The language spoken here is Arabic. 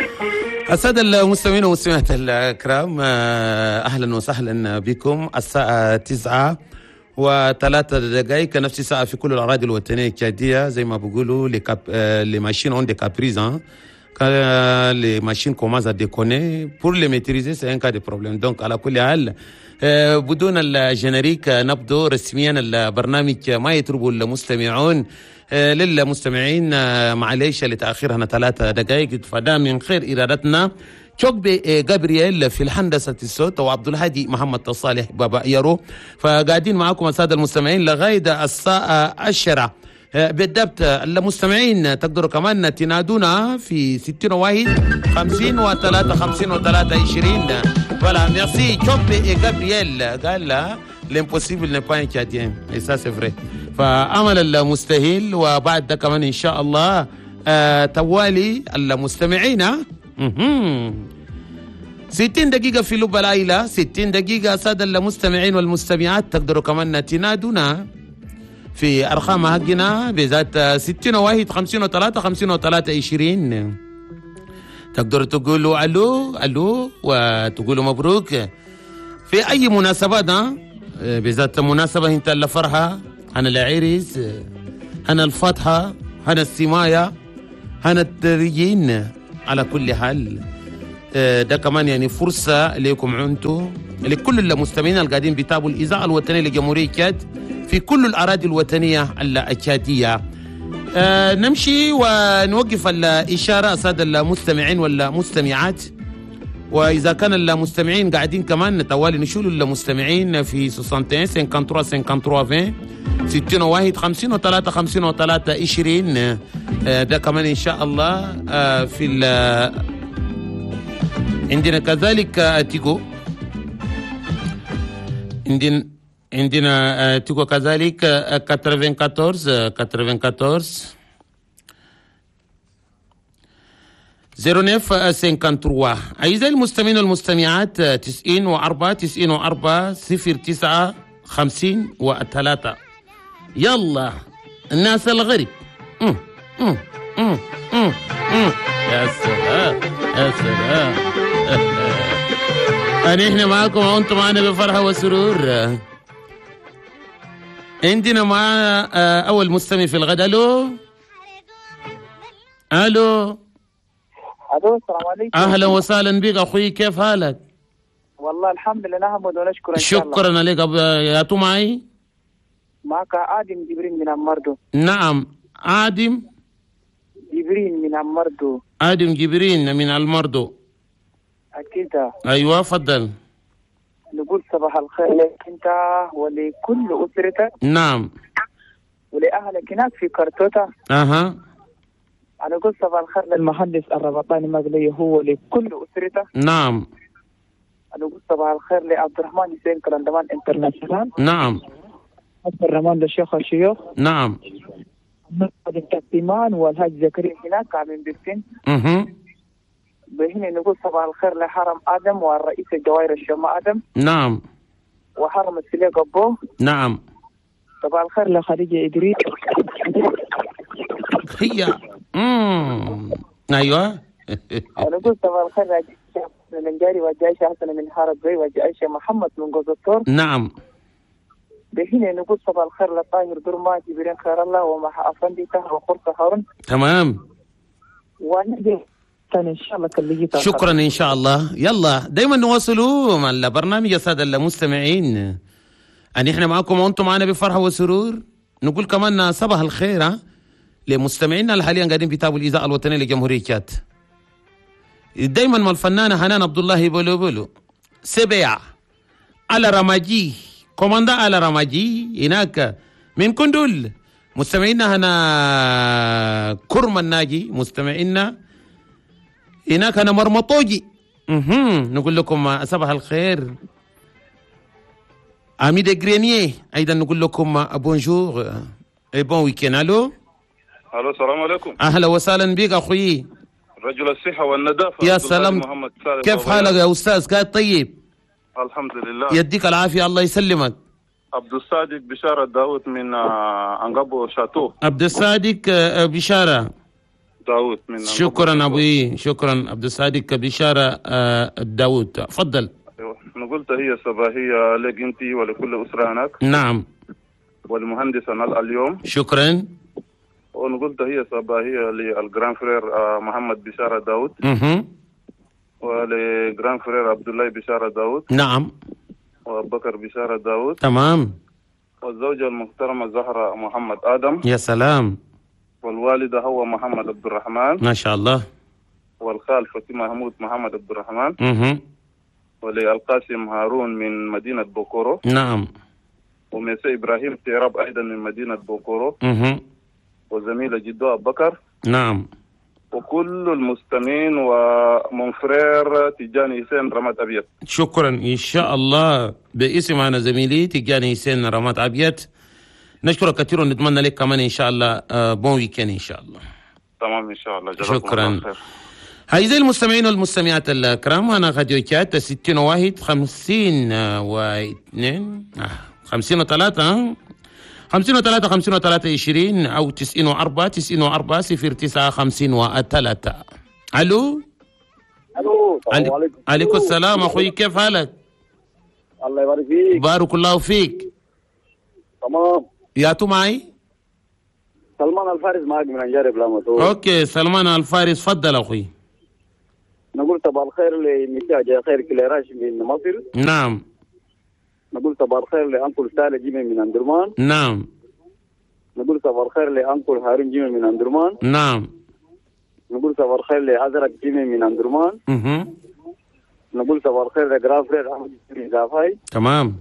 السادة المستمعين والمستمعات الكرام، أهلا وسهلا بكم. الساعة 9:03 كنفس الساعة في كل الأراضي الوطنية التشادية، زي ما بيقولوا les machines ont des caprices. Quand les machines commencent à déconner, pour les maîtriser, c'est un cas de problème. Donc على كل حال بدون الجنريك نبدو رسميا البرنامج. ما يطلبوا المستمعون للمستمعين معليش لتأخيرنا 3 دقائق، فده من خير إرادتنا. شوكبي جابرييل في الهندسة الصوت وعبد الهادي محمد الصالح بابا يارو، فقاعدين معكم السادة المستمعين لغاية الساعة 10 بالضبط. المستمعين تقدروا كمان تنادونا في 61 53 53 20. Voilà, merci. Chopé et Gabriel قال لا l'impossible n'est pas un Tchadien, et ça c'est vrai. فأمل المستهيل، وبعد ده كمان إن شاء الله توالي المستمعين 60 دقيقة في لب العائلة، 60 دقيقة سادة المستمعين والمستمعات. تقدروا كمان تنادونا في أرقام حقنا بذات 61 53 53 20. تقدروا تقولوا ألو ألو وتقولوا مبروك في أي مناسبات، بذات مناسبة انت الفرحة، هنا العريس، هنا الفاتحة، هنا السماية، هنا التريين. على كل حال ده كمان يعني فرصة لكم انتم، لكل المستمعين القاعدين بيتابعوا الإذاعة الوطنية لجمهورية تشاد في كل الأراضي الوطنية التشادية. نمشي ونوقف الإشارة سادة المستمعين والمستمعات، وإذا كان المستمعين قاعدين كمان طوالي نشيلوا المستمعين في 61 53 53 20 61 53 53 20. ده كمان إن شاء الله. في عندنا كذلك تيجو، عندنا تيجو كذلك 94 94 09 53. أعزائي المستمعين والمستمعات 94 94 09 53. يلا الناس الغريب. يا سلام يا سلام. احنا معاكم وانتم معنا بفرحة وسرور. عندنا معنا أول مستمع في الغد. ألو ألو. الو السلام عليكم. اهلا وسهلا بك اخوي، كيف حالك؟ والله الحمد لله نحمد ونشكر. ان شاء الله. شكرا لك. يا تو معي؟ معك آدم جبرين من أمردو. نعم آدم جبرين من أمردو. آدم جبرين من المردو. أكيد. ايوه فضل. نقول صباح الخير لك انت ولكل أسرتك. نعم. ولأهلك هناك في كرتوتا. اها. أنا أقول صباح الخير للمهندس الربطاني مغلي هو لكل أسرته. نعم. أنا أقول صباح الخير لعبد الرحمن حسين كلندمان انترناشونال. نعم. عبد الرحمن للشيخ الشيوخ. نعم. محمد الكتيمان والهاج زكريا هناك عاملين بسين. بهنا نقول صباح الخير لحرم آدم والرئيس الجواهر الشماء آدم. نعم. وحرم السلية قبو. نعم. صباح الخير لخديجة إدريس. هي ايوه. ونقول صباح الخير من جاري وجايشة حسن من حارب بي وجايشة محمد من جوزطور. نعم. بهنا نقول صباح الخير لطاهر درما جبرين خير الله ومع أفندي تهر وقرصة هارون. تمام. ونجي إن شاء الله كلية. شكرا إن شاء الله. يلا دايما نواصلوا مع البرنامج يا سادة المستمعين، أن إحنا معكم وأنتم معنا بفرحة وسرور. نقول كمان صباح الخير لمستمعينا اللي حاليا قاعدين بيتابعوا الإذاعة الوطنية لجمهورية تشاد. دايما مع الفنانة حنان عبد الله بولو بولو سبيع على رماجي كوماندا على رماجي هناك من كندول. مستمعينا هنا كرم الناجي، مستمعينا هناك هنا مرمطوجي. نقول لكم صباح الخير. أميد جرينيه أيضا نقول لكم بونجور اي بون ويكين. ألو الو السلام عليكم. اهلا وسهلا بك اخوي. رجل الصحة والنظافة. يا سلام. كيف حالك يا استاذ؟ قاعد طيب؟ الحمد لله. يديك العافية الله يسلمك. عبد الصادق بشارة داود من انقابو شاتو. عبد الصادق بشارة. داود من شكرا أبوي، شكرا عبد الصادق. بشارة داود، تفضل. أيوة. نقول تهية صباحية لك أنت ولكل أسرة هناك. نعم. والمهندس أنا اليوم. شكرا. ونقول تهية صباحية للجران فرير محمد بشارة داود. ولجران فرير عبد الله بشارة داود. نعم. وأبو بكر بشارة داود. تمام. والزوجة المحترمة زهرة محمد آدم. يا سلام. والوالدة هو محمد عبد الرحمن. ما شاء الله. والخال فاطمة محمود محمد عبد الرحمن. وللقاسم هارون من مدينة بوكورو. نعم. وميسي إبراهيم تيراب أيضا من مدينة بوكورو. وزميلة جدو أبو بكر. نعم. وكل المستمعين ومنفرير تجاني حسين رمات أبيض. شكرا. إن شاء الله باسم أنا زميلي تجاني حسين رمات أبيض، نشكرك كثير ونتمنى لك كمان إن شاء الله بون ويكند إن شاء الله. تمام إن شاء الله. شكرا. أعزائي المستمعين والمستمعات الكرام، أنا غاديو كات 61 52 53 53 53 20 أو 94 94 09 53. ألو. الو. السلام عليكم. عليكم السلام أخوي، كيف حالك؟ الله يبارك فيك. بارك الله فيك. تمام. ياتو معي؟ سلمان الفارس معك من انجارب لامتو. اوكي سلمان الفارس، تفضل اخوي. نقول صباح الخير لمساء خير كليراش من مصر. نعم. نقول صباح الخير لانكل سالة جيمي من اندرمان. نعم. نقول صباح الخير لانكل هارون جيمي من اندرمان. نعم. نقول صباح الخير لازرق جيمي من اندرمان. نقول صباح الخير لجراف ريد احمد جيمي زافاي. تمام.